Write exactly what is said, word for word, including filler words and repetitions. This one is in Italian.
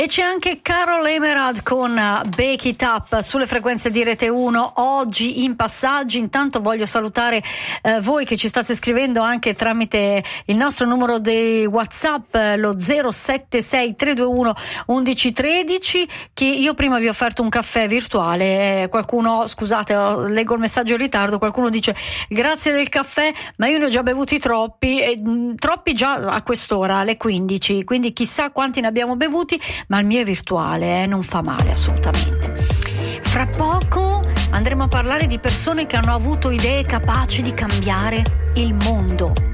E c'è anche Carol Emerald con Bake It Up sulle frequenze di Rete uno oggi in Passaggi. Intanto voglio salutare eh, voi che ci state scrivendo anche tramite il nostro numero di WhatsApp, lo zero sette sei tre due uno uno uno uno tre zero, che io prima vi ho offerto un caffè virtuale. Qualcuno, scusate, leggo il messaggio in ritardo, qualcuno dice grazie del caffè, ma io ne ho già bevuti troppi, e, mh, troppi già a quest'ora, alle quindici, quindi chissà quanti ne abbiamo bevuti, ma il mio è virtuale, eh, non fa male assolutamente. Fra poco andremo a parlare di persone che hanno avuto idee capaci di cambiare il mondo.